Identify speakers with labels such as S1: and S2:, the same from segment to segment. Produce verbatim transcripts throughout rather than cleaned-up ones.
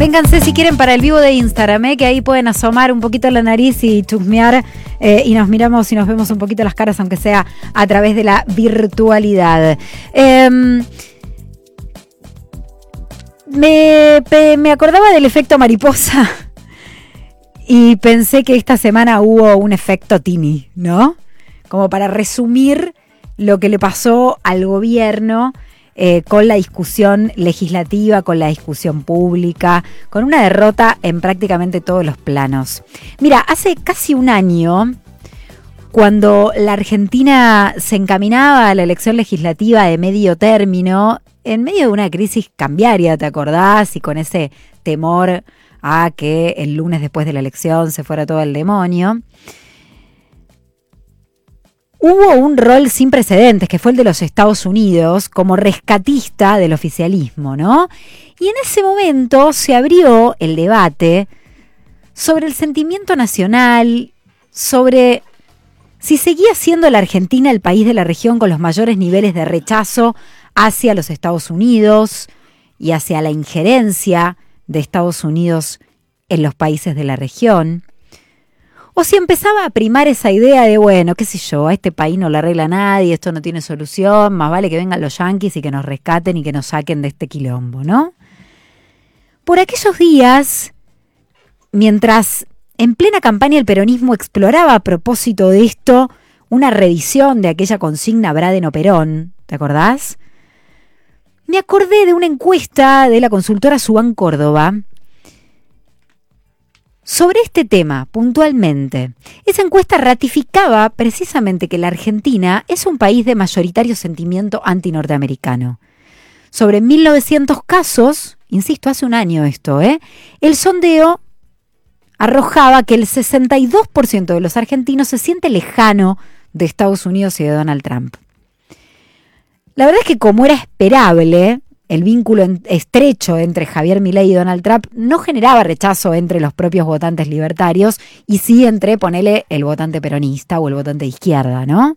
S1: Vénganse si quieren para el vivo de Instagram, ¿eh? Que ahí pueden asomar un poquito la nariz y chusmear eh, y nos miramos y nos vemos un poquito las caras, aunque sea a través de la virtualidad. Eh, me, me acordaba del efecto mariposa y pensé que esta semana hubo un efecto Tini, ¿no? Como para resumir lo que le pasó al gobierno Eh, con la discusión legislativa, con la discusión pública, con una derrota en prácticamente todos los planos. Mira, hace casi un año, cuando la Argentina se encaminaba a la elección legislativa de medio término, en medio de una crisis cambiaria, ¿te acordás? Y con ese temor a que el lunes después de la elección se fuera todo al demonio, hubo un rol sin precedentes, que fue el de los Estados Unidos, como rescatista del oficialismo, ¿no? Y en ese momento se abrió el debate sobre el sentimiento nacional, sobre si seguía siendo la Argentina el país de la región con los mayores niveles de rechazo hacia los Estados Unidos y hacia la injerencia de Estados Unidos en los países de la región. O si empezaba a primar esa idea de, bueno, qué sé yo, a este país no le arregla nadie, esto no tiene solución, más vale que vengan los yanquis y que nos rescaten y que nos saquen de este quilombo, ¿no? Por aquellos días, mientras en plena campaña el peronismo exploraba a propósito de esto una revisión de aquella consigna Bradeno-Perón, ¿te acordás? Me acordé de una encuesta de la consultora Subán Córdoba sobre este tema, puntualmente. Esa encuesta ratificaba precisamente que la Argentina es un país de mayoritario sentimiento antinorteamericano. Sobre mil novecientos casos, insisto, hace un año esto, ¿eh? El sondeo arrojaba que el sesenta y dos por ciento de los argentinos se siente lejano de Estados Unidos y de Donald Trump. La verdad es que, como era esperable, el vínculo estrecho entre Javier Milei y Donald Trump no generaba rechazo entre los propios votantes libertarios y sí entre, ponele, el votante peronista o el votante de izquierda, ¿no?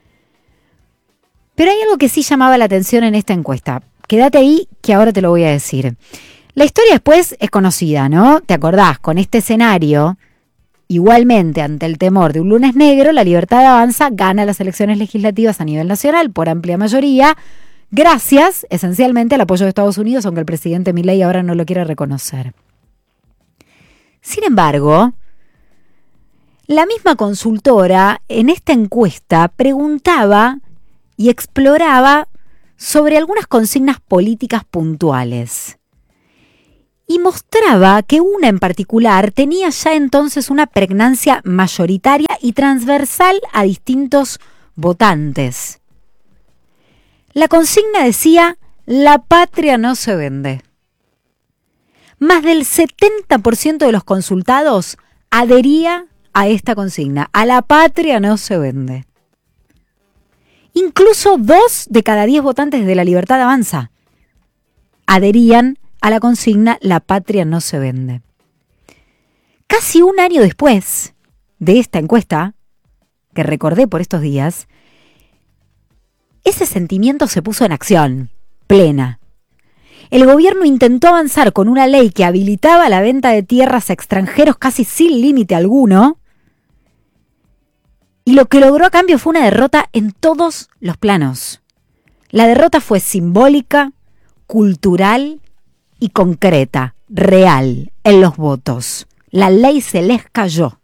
S1: Pero hay algo que sí llamaba la atención en esta encuesta. Quédate ahí, que ahora te lo voy a decir. La historia después es conocida, ¿no? ¿Te acordás? Con este escenario, igualmente ante el temor de un lunes negro, la Libertad Avanza gana las elecciones legislativas a nivel nacional por amplia mayoría, gracias, esencialmente, al apoyo de Estados Unidos, aunque el presidente Milei ahora no lo quiere reconocer. Sin embargo, la misma consultora en esta encuesta preguntaba y exploraba sobre algunas consignas políticas puntuales. Y mostraba que una en particular tenía ya entonces una pregnancia mayoritaria y transversal a distintos votantes. La consigna decía: la patria no se vende. Más del setenta por ciento de los consultados adhería a esta consigna: a la patria no se vende. Incluso dos de cada diez votantes de la Libertad Avanza adherían a la consigna: la patria no se vende. Casi un año después de esta encuesta, que recordé por estos días, ese sentimiento se puso en acción, plena. El gobierno intentó avanzar con una ley que habilitaba la venta de tierras a extranjeros casi sin límite alguno, y lo que logró a cambio fue una derrota en todos los planos. La derrota fue simbólica, cultural y concreta, real, en los votos. La ley se les cayó.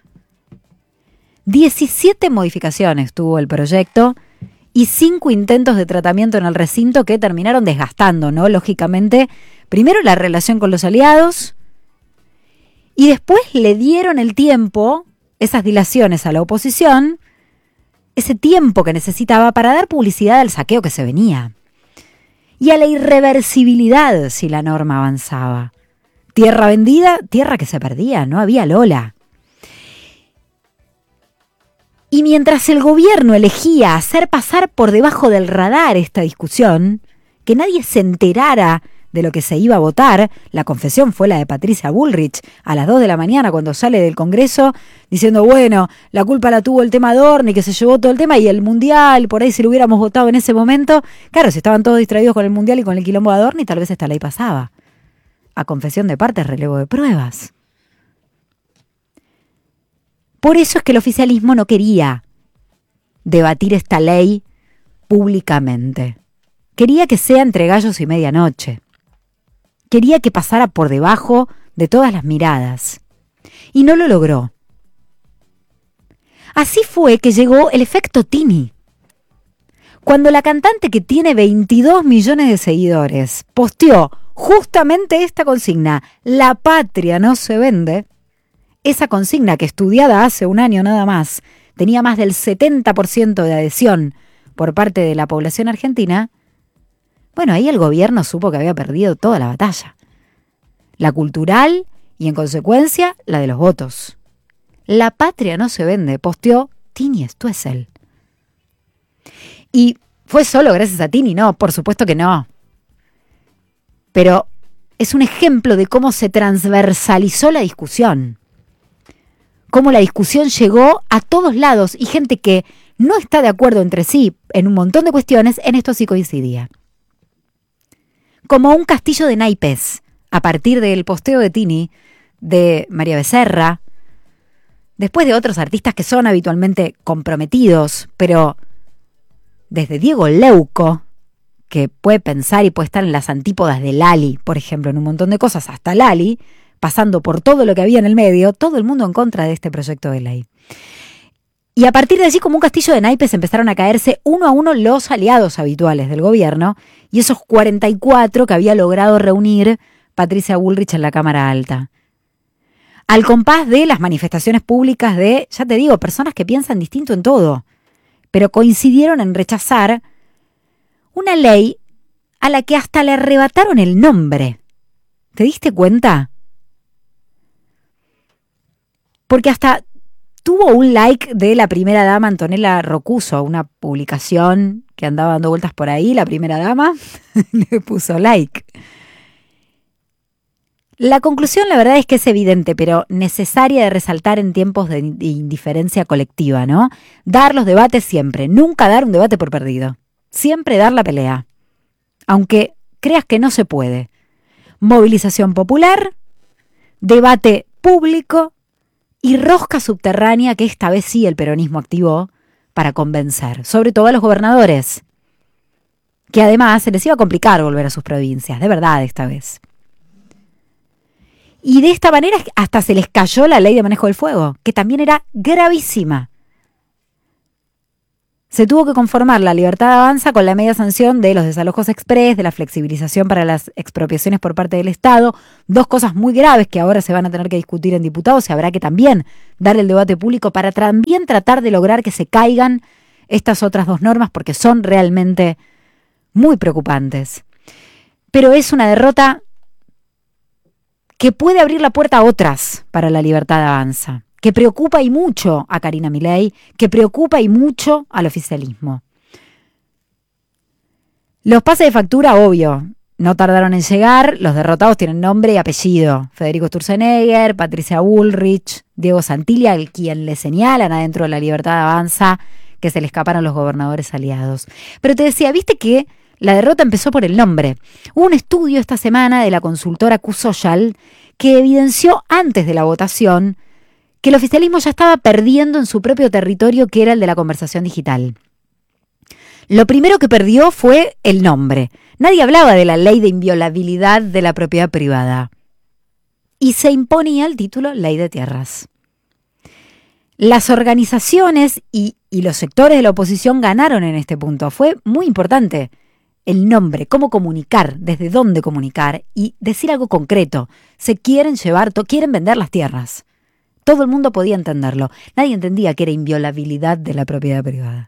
S1: diecisiete modificaciones tuvo el proyecto y cinco intentos de tratamiento en el recinto que terminaron desgastando, ¿no? Lógicamente, primero la relación con los aliados y después le dieron el tiempo, esas dilaciones a la oposición, ese tiempo que necesitaba para dar publicidad al saqueo que se venía y a la irreversibilidad si la norma avanzaba. Tierra vendida, tierra que se perdía, no había Lola. Y mientras el gobierno elegía hacer pasar por debajo del radar esta discusión, que nadie se enterara de lo que se iba a votar, la confesión fue la de Patricia Bullrich a las dos de la mañana cuando sale del Congreso diciendo, bueno, la culpa la tuvo el tema Adorni, que se llevó todo el tema, y el Mundial, por ahí si lo hubiéramos votado en ese momento, claro, si estaban todos distraídos con el Mundial y con el quilombo de Adorni, tal vez esta ley pasaba. a confesión de partes, relevo de pruebas. Por eso es que el oficialismo no quería debatir esta ley públicamente. Quería que sea entre gallos y medianoche. Quería que pasara por debajo de todas las miradas. Y no lo logró. Así fue que llegó el efecto Tini. Cuando la cantante, que tiene veintidós millones de seguidores, posteó justamente esta consigna: la patria no se vende, esa consigna que, estudiada hace un año nada más, tenía más del setenta por ciento de adhesión por parte de la población argentina, bueno, ahí el gobierno supo que había perdido toda la batalla. La cultural y, en consecuencia, la de los votos. La patria no se vende, posteó Tini Stoessel. ¿Y fue solo gracias a Tini? No, por supuesto que no. Pero es un ejemplo de cómo se transversalizó la discusión. Cómo la discusión llegó a todos lados y gente que no está de acuerdo entre sí en un montón de cuestiones, en esto sí coincidía. Como un castillo de naipes, a partir del posteo de Tini, de María Becerra, después de otros artistas que son habitualmente comprometidos, pero desde Diego Leuco, que puede pensar y puede estar en las antípodas de Lali, por ejemplo, en un montón de cosas, hasta Lali, pasando por todo lo que había en el medio, todo el mundo en contra de este proyecto de ley. Y a partir de allí, como un castillo de naipes, empezaron a caerse uno a uno los aliados habituales del gobierno y esos cuarenta y cuatro que había logrado reunir Patricia Bullrich en la Cámara Alta. Al compás de las manifestaciones públicas de, ya te digo, personas que piensan distinto en todo, pero coincidieron en rechazar una ley a la que hasta le arrebataron el nombre. ¿Te diste cuenta? Porque hasta tuvo un like de la primera dama Antonella Rocuso, una publicación que andaba dando vueltas por ahí, la primera dama le puso like. La conclusión, la verdad, es que es evidente, pero necesaria de resaltar en tiempos de indiferencia colectiva, ¿no? Dar los debates siempre, nunca dar un debate por perdido. Siempre dar la pelea. Aunque creas que no se puede. Movilización popular, debate público y rosca subterránea que esta vez sí el peronismo activó para convencer, sobre todo a los gobernadores, que además se les iba a complicar volver a sus provincias, de verdad esta vez. Y de esta manera hasta se les cayó la ley de manejo del fuego, que también era gravísima. Se tuvo que conformar la Libertad Avanza con la media sanción de los desalojos express, de la flexibilización para las expropiaciones por parte del Estado, dos cosas muy graves que ahora se van a tener que discutir en diputados y habrá que también dar el debate público para también tratar de lograr que se caigan estas otras dos normas porque son realmente muy preocupantes. Pero es una derrota que puede abrir la puerta a otras para la Libertad Avanza, que preocupa y mucho a Karina Milei, que preocupa y mucho al oficialismo. Los pases de factura, obvio, no tardaron en llegar, los derrotados tienen nombre y apellido. Federico Sturzenegger, Patricia Bullrich, Diego Santilli, al quien le señalan adentro de la Libertad Avanza que se le escaparon los gobernadores aliados. Pero te decía, viste que la derrota empezó por el nombre. Hubo un estudio esta semana de la consultora Q-Social que evidenció antes de la votación que el oficialismo ya estaba perdiendo en su propio territorio, que era el de la conversación digital. Lo primero que perdió fue el nombre. Nadie hablaba de la ley de inviolabilidad de la propiedad privada. Y se imponía el título Ley de Tierras. Las organizaciones y, y los sectores de la oposición ganaron en este punto. Fue muy importante el nombre, cómo comunicar, desde dónde comunicar y decir algo concreto. Se quieren llevar, quieren vender las tierras. Todo el mundo podía entenderlo. Nadie entendía que era inviolabilidad de la propiedad privada.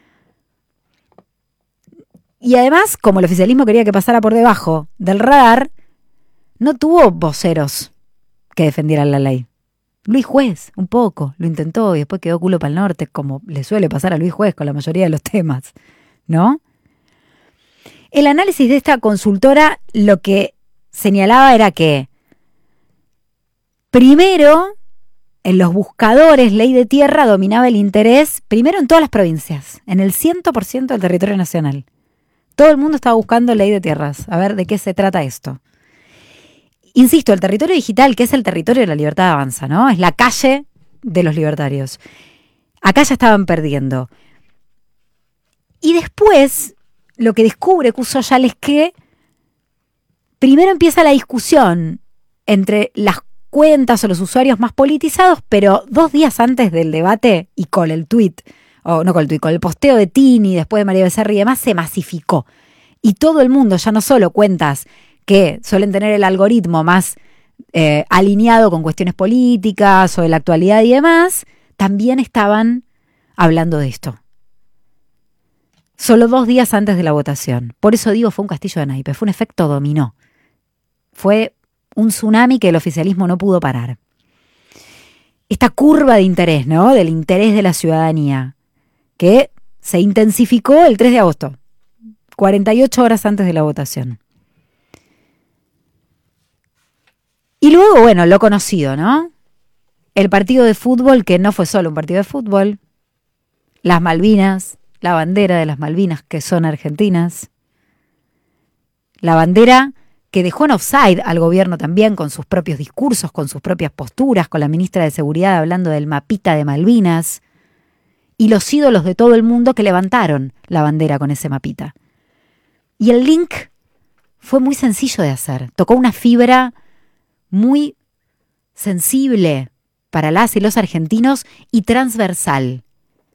S1: Y además, como el oficialismo quería que pasara por debajo del radar, no tuvo voceros que defendieran la ley. Luis Juez, un poco, lo intentó y después quedó culo para el norte, como le suele pasar a Luis Juez con la mayoría de los temas, ¿no? El análisis de esta consultora lo que señalaba era que, primero, en los buscadores, ley de tierra dominaba el interés, primero en todas las provincias, en el cien por ciento del territorio nacional. Todo el mundo estaba buscando ley de tierras, a ver de qué se trata esto. Insisto, el territorio digital, que es el territorio de la libertad avanza, ¿no? Es la calle de los libertarios. Acá ya estaban perdiendo. Y después, lo que descubre Qu Social es que primero empieza la discusión entre las cuentas o los usuarios más politizados, pero dos días antes del debate y con el tuit, o no con el tuit, con el posteo de Tini, después de María Becerra y demás, se masificó. Y todo el mundo, ya no solo cuentas que suelen tener el algoritmo más eh, alineado con cuestiones políticas o de la actualidad y demás, también estaban hablando de esto. Solo dos días antes de la votación. Por eso digo, fue un castillo de naipes, fue un efecto dominó. Fue un tsunami que el oficialismo no pudo parar. Esta curva de interés, ¿no? Del interés de la ciudadanía, que se intensificó el tres de agosto, cuarenta y ocho horas antes de la votación. Y luego, bueno, lo conocido, ¿no? El partido de fútbol, que no fue solo un partido de fútbol, las Malvinas, la bandera de las Malvinas, que son argentinas, la bandera que dejó en offside al gobierno también con sus propios discursos, con sus propias posturas, con la ministra de Seguridad hablando del mapita de Malvinas, y los ídolos de todo el mundo que levantaron la bandera con ese mapita. Y el link fue muy sencillo de hacer, tocó una fibra muy sensible para las y los argentinos y transversal.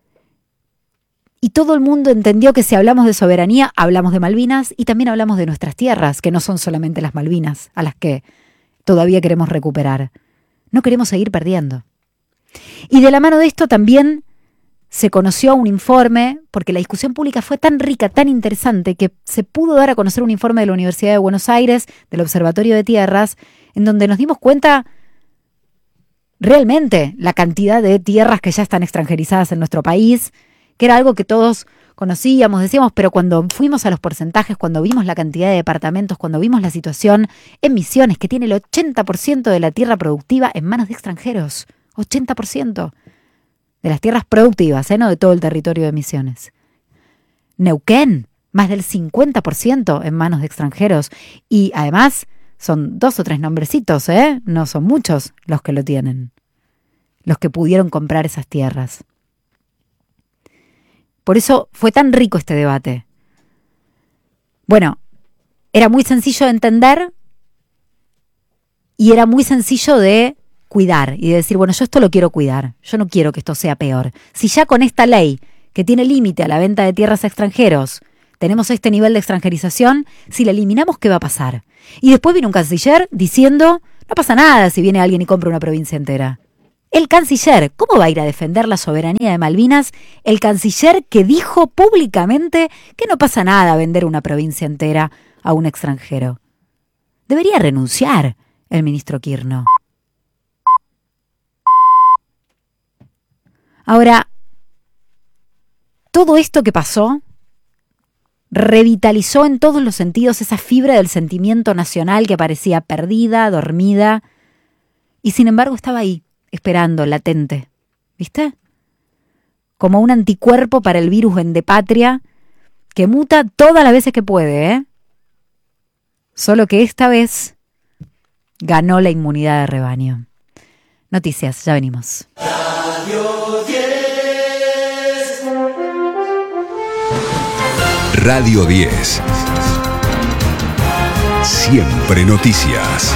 S1: Y todo el mundo entendió que si hablamos de soberanía, hablamos de Malvinas y también hablamos de nuestras tierras, que no son solamente las Malvinas, a las que todavía queremos recuperar. No queremos seguir perdiendo. Y de la mano de esto también se conoció un informe, porque la discusión pública fue tan rica, tan interesante, que se pudo dar a conocer un informe de la Universidad de Buenos Aires, del Observatorio de Tierras, en donde nos dimos cuenta realmente la cantidad de tierras que ya están extranjerizadas en nuestro país, que era algo que todos conocíamos, decíamos, pero cuando fuimos a los porcentajes, cuando vimos la cantidad de departamentos, cuando vimos la situación en Misiones, que tiene el ochenta por ciento de la tierra productiva en manos de extranjeros, ochenta por ciento de las tierras productivas, ¿eh? No de todo el territorio de Misiones. Neuquén, más del cincuenta por ciento en manos de extranjeros, y además son dos o tres nombrecitos, ¿eh? No son muchos los que lo tienen, los que pudieron comprar esas tierras. Por eso fue tan rico este debate. Bueno, era muy sencillo de entender y era muy sencillo de cuidar y de decir, bueno, yo esto lo quiero cuidar, yo no quiero que esto sea peor. Si ya con esta ley que tiene límite a la venta de tierras a extranjeros tenemos este nivel de extranjerización, si la eliminamos, ¿qué va a pasar? Y después viene un canciller diciendo, no pasa nada si viene alguien y compra una provincia entera. El canciller, ¿cómo va a ir a defender la soberanía de Malvinas? El canciller que dijo públicamente que no pasa nada vender una provincia entera a un extranjero. Debería renunciar el ministro Kirchner. Ahora, todo esto que pasó revitalizó en todos los sentidos esa fibra del sentimiento nacional que parecía perdida, dormida, y sin embargo estaba ahí, esperando, latente, ¿viste? Como un anticuerpo para el virus vendepatria que muta todas las veces que puede, ¿eh? Solo que esta vez ganó la inmunidad de rebaño. Noticias, ya venimos.
S2: Radio diez. Radio diez. Siempre noticias.